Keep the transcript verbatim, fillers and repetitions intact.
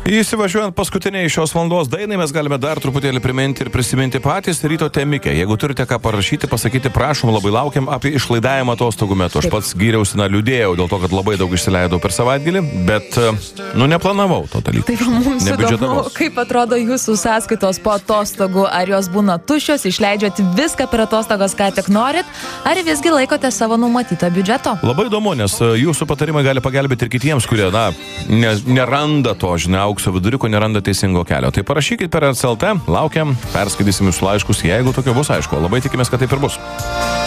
Įsivažiuojant paskutiniai šios valandos dainai, mes galime dar truputėlį priminti ir prisiminti patys ryto temikę. Jeigu turite ką parašyti, pasakyti, prašom, labai laukiam apie išlaidavimą atostogų metu. Aš pats gyriausi, na, liūdėjau dėl to, kad labai daug išsileidau per savaitgalį, bet, nu, neplanavau to dalyko. Tai mums įdomu, kaip atrodo jūsų sąskaitos po atostogų, ar jos būna tuščios, išleidžiat viską per atostogas, ką tik norit, ar visgi laikote savo numatyto biudžeto? Labai įdomu, nes jūsų patarimai gali pagelbėti ir kitiems, kurie, na, ne, neranda to, žinai, aukso viduriuko, neranda teisingo kelio. Tai parašykit per R C L T, laukiam, perskaitysim jūsų laiškus, jeigu tokio bus, aišku. Labai tikimės, kad taip ir bus.